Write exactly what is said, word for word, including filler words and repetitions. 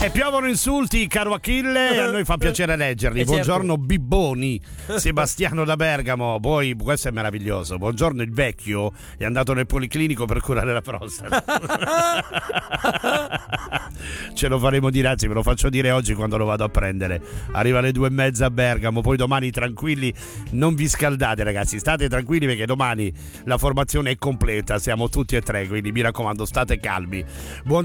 E piovono insulti, caro Achille, e a noi fa piacere leggerli. Eh, Buongiorno certo. Bibboni, Sebastiano da Bergamo. Poi questo è meraviglioso. Buongiorno, il vecchio è andato nel policlinico per curare la prostata. Ce lo faremo dire, anzi ve lo faccio dire oggi quando lo vado a prendere. Arriva alle due e mezza a Bergamo, poi domani tranquilli, non vi scaldate ragazzi, state tranquilli perché domani la formazione è completa, siamo tutti e tre, quindi mi raccomando state calmi. Buon